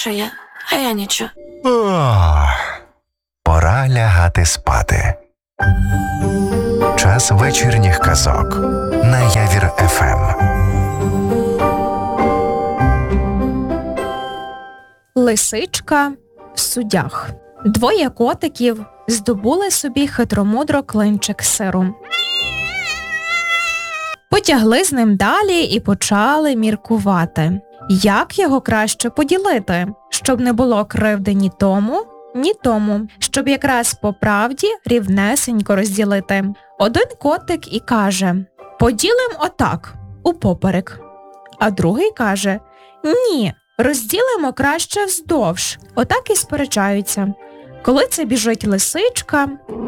шия, а я нічого. Пора лягати спати. Час вечірніх казок на Явір ФМ. Лисичка в суддях. Двоє котиків здобули собі хитромудро клинчик сиру. Потягли з ним далі і почали міркувати, як його краще поділити, щоб не було кривди ні тому, щоб якраз по правді рівнесенько розділити. Один котик і каже: поділим отак, упоперек. А другий каже: ні, розділимо краще вздовж. Отак і сперечаються. Коли це біжить лисичка,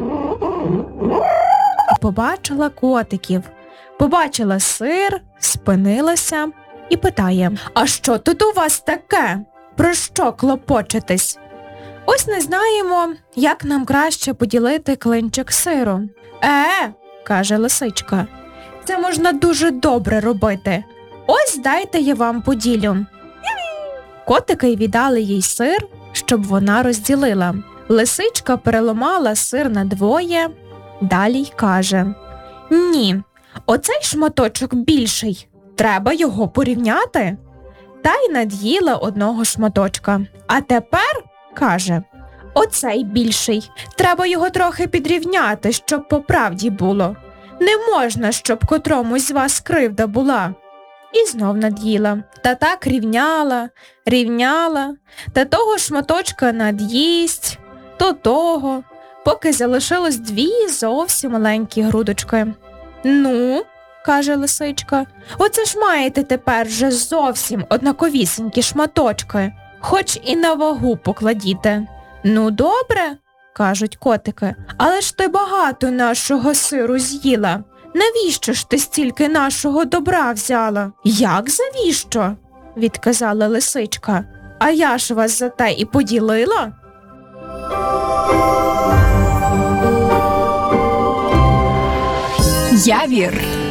побачила котиків, побачила сир, спинилася і питає: а що тут у вас таке? Про що клопочетесь? Ось не знаємо, як нам краще поділити клинчик сиру. Каже лисичка, це можна дуже добре робити. Ось дайте я вам поділю. Котики й віддали їй сир, щоб вона розділила. Лисичка переламала сир на двоє, далі й каже: ні, оцей шматочок більший, треба його порівняти. Та й над'їла одного шматочка. А тепер, каже, оцей більший, треба його трохи підрівняти, щоб по правді було. Не можна, щоб котромусь з вас кривда була. І знов над'їла. Та так рівняла, та того шматочка над'їсть, то того, поки залишилось дві зовсім маленькі грудочки. Ну, каже лисичка, оце ж маєте тепер вже зовсім однаковісінькі шматочки, хоч і на вагу покладіте. Ну, добре, кажуть котики, але ж ти багато нашого сиру з'їла. Навіщо ж ти стільки нашого добра взяла? Як завіщо? Відказала лисичка. А я ж вас за те і поділила. Явір.